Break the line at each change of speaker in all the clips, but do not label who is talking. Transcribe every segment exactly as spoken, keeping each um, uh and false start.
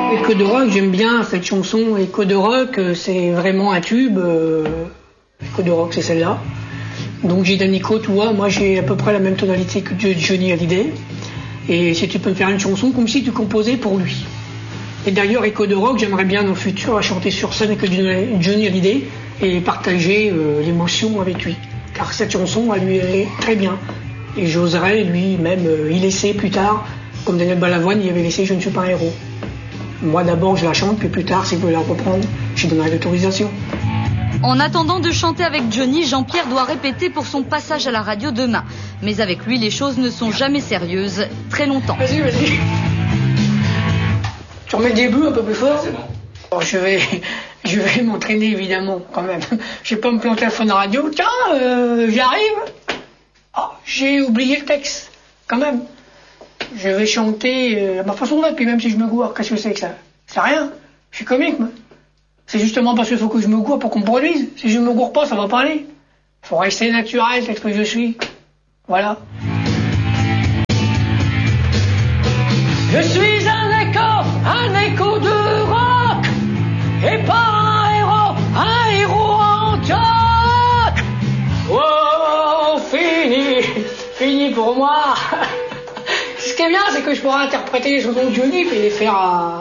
Écho de rock, j'aime bien cette chanson. Écho de rock, c'est vraiment un tube. Euh, Écho de rock, c'est celle-là. Donc j'ai dit Nico, tu vois, moi j'ai à peu près la même tonalité que Johnny Hallyday. Et si tu peux me faire une chanson comme si tu composais pour lui. Et d'ailleurs, Écho de rock, j'aimerais bien dans le futur à chanter sur scène avec Johnny Hallyday et partager euh, l'émotion avec lui. Car cette chanson, elle lui est très bien. Et j'oserais lui-même euh, y laisser plus tard, comme Daniel Balavoine y avait laissé Je ne suis pas un héros. Moi d'abord je la chante, puis plus tard, s'il veut la reprendre, je donnerai l'autorisation.
En attendant de chanter avec Johnny, Jean-Pierre doit répéter pour son passage à la radio demain. Mais avec lui, les choses ne sont jamais sérieuses, très longtemps.
Vas-y, vas-y. Tu remets le début un peu plus fort.
C'est bon.
Alors, je vais, je vais m'entraîner évidemment quand même. Je vais pas me planter à fond de radio. Tiens, euh, j'arrive. Oh, j'ai oublié le texte, quand même. Je vais chanter euh, à ma façon là, puis même si je me gourre, qu'est-ce que c'est que ça? C'est rien. Je suis comique, moi. C'est justement parce qu'il faut que je me gourre pour qu'on me produise. Si je me gourre pas, ça va pas aller. Faut rester naturel, tel que je suis. Voilà. Je suis un écho, un écho de rock, et pas un héros, un héros en toc. Oh, fini, fini pour moi. Ce qui est bien, c'est que je pourrais interpréter les chansons de Johnny et les faire à...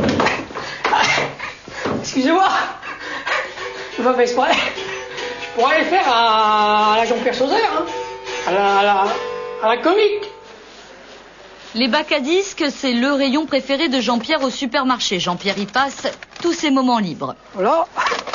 Excusez-moi, je ne fais pas exprès. Je pourrais les faire à la Jean-Pierre Sauzère, hein, à, la, à, la, à la comique.
Les bacs à disques, c'est le rayon préféré de Jean-Pierre au supermarché. Jean-Pierre y passe tous ses moments libres.
Voilà.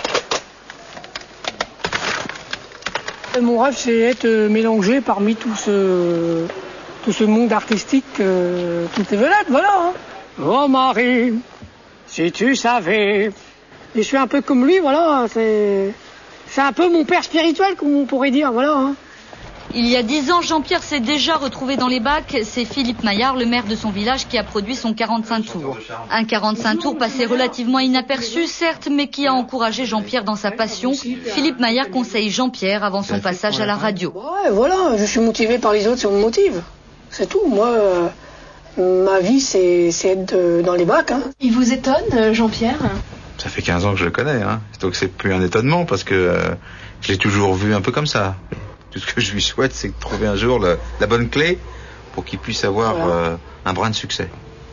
Mon rêve, c'est être mélangé parmi tout ce, tout ce monde artistique, euh, toutes ces vedettes, voilà. Hein. Oh Marie, si tu savais. Et je suis un peu comme lui, voilà. C'est, c'est un peu mon père spirituel, comme on pourrait dire, voilà. Hein.
Il y a dix ans, Jean-Pierre s'est déjà retrouvé dans les bacs. C'est Philippe Maillard, le maire de son village, qui a produit son quarante-cinq tours. Un quarante-cinq tours passé relativement inaperçu, certes, mais qui a encouragé Jean-Pierre dans sa passion. Philippe Maillard conseille Jean-Pierre avant son passage à la radio.
Ouais, voilà, je suis motivé par les autres si on me motive. C'est tout. Moi, euh, ma vie, c'est, c'est être dans les bacs. Hein.
Il vous étonne, Jean-Pierre ?
Ça fait quinze ans que je le connais, hein. Donc c'est plus un étonnement parce que euh, je l'ai toujours vu un peu comme ça. Tout ce que je lui souhaite, c'est de trouver un jour le, la bonne clé pour qu'il puisse avoir voilà. euh, un brin de succès.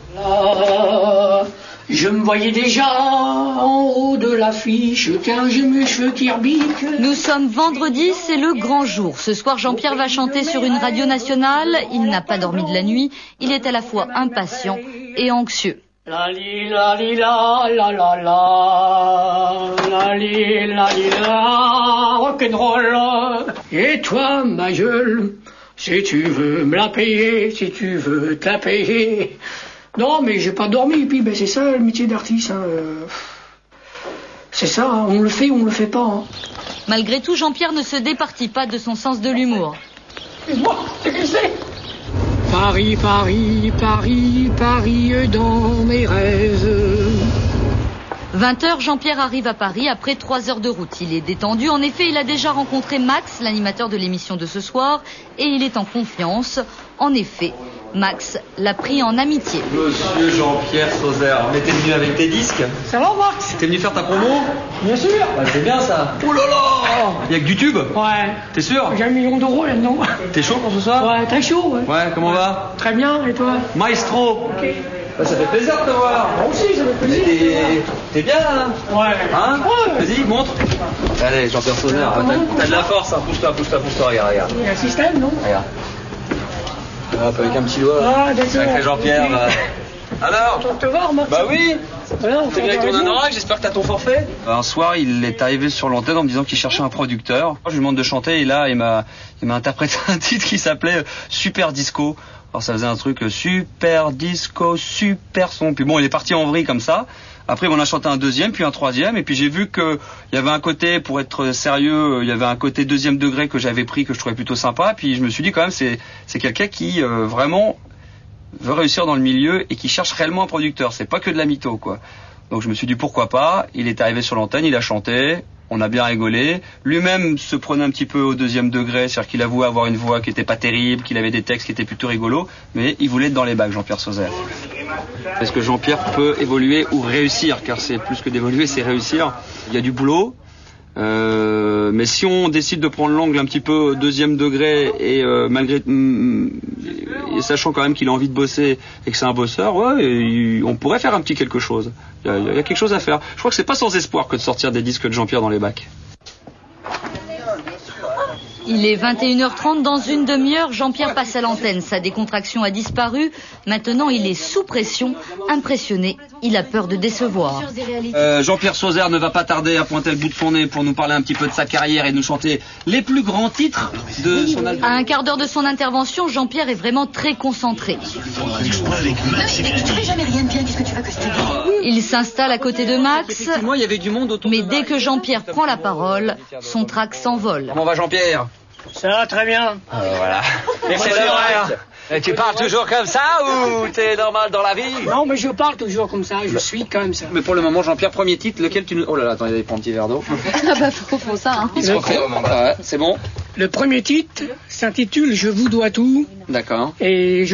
Là, je me voyais déjà en haut de l'affiche, car j'ai mes cheveux qui rebiquent.
Nous sommes vendredi, c'est le grand jour. Ce soir, Jean-Pierre va chanter sur une radio nationale. Il n'a pas dormi de la nuit. Il est à la fois impatient et anxieux.
La li la li la la la la la li la li la rock'n'roll. Et toi ma gueule, si tu veux me la payer, si tu veux te la payer. Non mais j'ai pas dormi, et puis ben c'est ça le métier d'artiste. Hein. C'est ça, hein. On le fait ou on le fait pas. Hein.
Malgré tout, Jean-Pierre ne se départit pas de son sens de l'humour.
Excuse-moi, c'est glissé. Paris, Paris, Paris, Paris dans mes rêves.
vingt heures, Jean-Pierre arrive à Paris après trois heures de route. Il est détendu. En effet, il a déjà rencontré Max, l'animateur de l'émission de ce soir, et il est en confiance. En effet, Max l'a pris en amitié.
Monsieur Jean-Pierre Sauzère, mais t'es venu avec tes disques?
Ça va, Max?
T'es venu faire ta promo?
Bien sûr.
Bah, c'est bien ça. Oh là là! Y'a que du tube?
Ouais.
T'es sûr?
J'ai un million d'euros là-dedans.
T'es chaud pour ce soir?
Ouais, très chaud. Ouais,
ouais comment va?
Très bien, et toi?
Maestro.
Ok.
Bah, ça fait plaisir de te voir.
Moi aussi, ça fait plaisir.
T'es, t'es bien là?
Ouais.
Hein?
Ouais.
Vas-y, montre. Allez, Jean-Pierre Sauzère, t'as, t'as de la force, hein. Pousse-toi, pousse-toi, pousse-toi, regarde, regarde.
Il y a un système, non?
Regarde. Hop, avec un petit doigt.
Ah, d'accord.
Sacré Jean-Pierre, là. Alors?
Tu vas te voir, Max?
Bah oui.
Voilà, on
t'es bien avec ton anorak, j'espère que t'as ton forfait. Un soir, il est arrivé sur l'antenne en me disant qu'il cherchait un producteur. Je lui demande de chanter et là, il m'a, il m'a interprété un titre qui s'appelait Super Disco. Alors ça faisait un truc super disco, super son. Puis bon, il est parti en vrille comme ça. Après, on a chanté un deuxième, puis un troisième, et puis j'ai vu que il y avait un côté, pour être sérieux, il y avait un côté deuxième degré que j'avais pris, que je trouvais plutôt sympa. Puis je me suis dit quand même, c'est c'est quelqu'un qui euh, vraiment veut réussir dans le milieu et qui cherche réellement un producteur. C'est pas que de la mytho, quoi. Donc je me suis dit pourquoi pas. Il est arrivé sur l'antenne, il a chanté, On a bien rigolé. Lui-même se prenait un petit peu au deuxième degré, c'est-à-dire qu'il avouait avoir une voix qui était pas terrible, qu'il avait des textes qui étaient plutôt rigolos, mais il voulait être dans les bacs, Jean-Pierre Sauzet. Est-ce que Jean-Pierre peut évoluer ou réussir? Car c'est plus que d'évoluer, c'est réussir. Il y a du boulot. Euh, mais si on décide de prendre l'angle un petit peu au deuxième degré et euh, malgré mm, et sachant quand même qu'il a envie de bosser et que c'est un bosseur, ouais, et, on pourrait faire un petit quelque chose. Il y, a, il y a quelque chose à faire. Je crois que c'est pas sans espoir que de sortir des disques de Jean-Pierre dans les bacs.
Il est vingt et une heures trente, dans une demi-heure, Jean-Pierre passe à l'antenne. Sa décontraction a disparu. Maintenant, il est sous pression, impressionné. Il a peur de décevoir.
Euh, Jean-Pierre Sauzet ne va pas tarder à pointer le bout de son nez pour nous parler un petit peu de sa carrière et nous chanter les plus grands titres de son album.
À un quart d'heure de son intervention, Jean-Pierre est vraiment très concentré. Il s'installe à côté de Max, mais dès que Jean-Pierre prend la parole, son trac s'envole.
Comment va Jean-Pierre?
Ça va très bien.
Euh, voilà. Et c'est l'horaire. Et tu parles toujours comme ça ou t'es normal dans la vie?
Non, mais je parle toujours comme ça, je suis comme ça.
Mais pour le moment, Jean-Pierre, premier titre, lequel tu nous... Oh là là, attends, il prend un petit verre d'eau.
Ah bah faut, faut ça, hein.
Il se refait. Ouais, c'est bon.
Le premier titre s'intitule « Je vous dois tout ».
D'accord.
Et